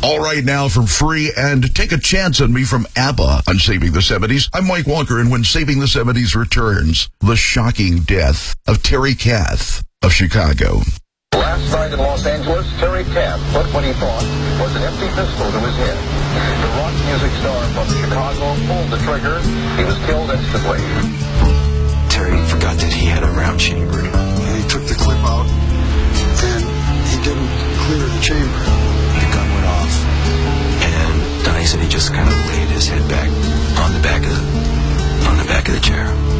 All right, now from Free and Take a Chance on Me from ABBA on Saving the 70s. I'm Mike Walker, and when Saving the 70s returns, the shocking death of Terry Kath of Chicago. Last night in Los Angeles, Terry Kath put what he thought was an empty pistol to his head. The rock music star from Chicago pulled the trigger. He was killed instantly. Terry forgot that he had a round chamber. And he took the clip out, and he didn't clear the chamber. The gun went off, and Donnie said he just kind of laid his head back on the back of the chair.